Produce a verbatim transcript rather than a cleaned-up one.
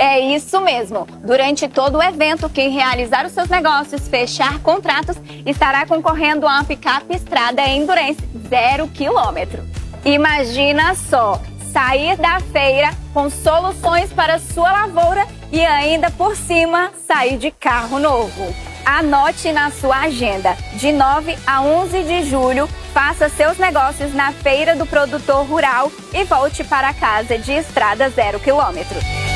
É isso mesmo. Durante todo o evento, quem realizar os seus negócios, fechar contratos, estará concorrendo a uma picape Estrada Endurance zero quilômetro. Imagina só, sair da feira com soluções para sua lavoura e ainda por cima sair de carro novo. Anote na sua agenda, de nove a onze de julho, faça seus negócios na Feira do Produtor Rural e volte para casa de Estrada zero quilômetro.